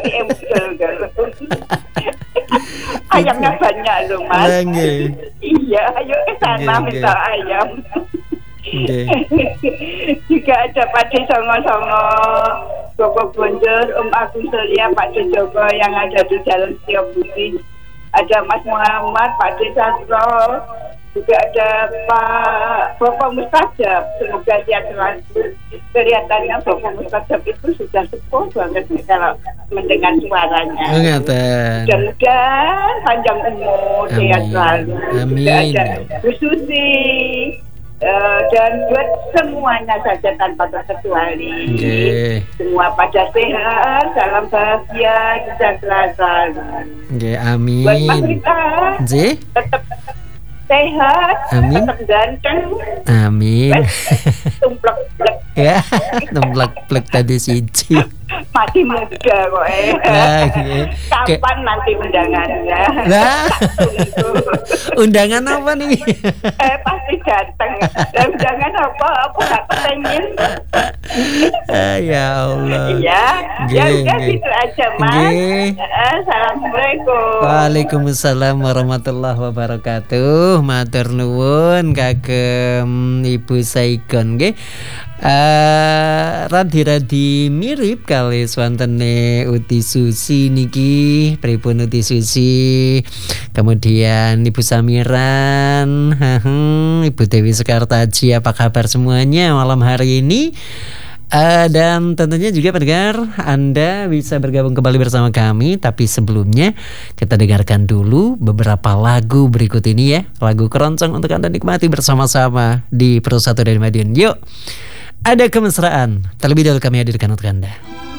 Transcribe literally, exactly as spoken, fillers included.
Ayamnya banyak loh Mas. Nggih. Iya, ayo ke sana Nggih, minta nggih. ayam. Nggih. Juga ada Pak De Songo-songo, Koko Bonjol, Om Agus Surya, Pak De Joko yang ada di Jalan Setiabudi. Ada Mas Muhammad, Pak De Sastro, juga ada Pak Bapak Mustajab. Semoga dia selalu. Kelihatannya Bapak Mustajab itu sudah sepuh banget nih kalau mendengar suaranya. Oh, ngaten. Mudah-mudahan panjang umur, sehat Amin. selalu. Amin. Juga ada Bu Susi. Uh, dan buat semuanya saja tanpa terkecuali. Nggih. Semua pada sehat, salam bahagia, sejahtera selalu. Nggih, Buat Mas amin. Rita, Nggih. tetap sehat, Amin. tetap ganteng, Amin. tumplek-plek, Ya, nemplek-plek tadi siji. masih muda kok eh. Lah, nggih. Kapan nanti undangannya? Lah. Tunggu. Undangan apa nih? Eh pasti datang. Dan undangan apa? Aku nggak kepengen. Ah, ya Allah. Iya, ya Nggih, udah nggih. gitu aja Mas. Nggih. Eh, Assalamualaikum. Waalaikumsalam warahmatullahi wabarakatuh. Matur nuwun kagem Ibu Saigon nggih. Uh, radi-radi mirip kali swantene Uti Susi niki, pripun Uti Susi, kemudian Ibu Samiran, hahem, Ibu Dewi Sekartaji, apa kabar semuanya malam hari ini? Uh, dan tentunya juga pendengar, Anda bisa bergabung kembali bersama kami. Tapi sebelumnya kita dengarkan dulu beberapa lagu berikut ini ya. Lagu keroncong untuk Anda nikmati bersama-sama di Pro satu dari Madiun. Yuk, ada kemesraan. Terlebih dahulu kami hadirkan untuk Anda.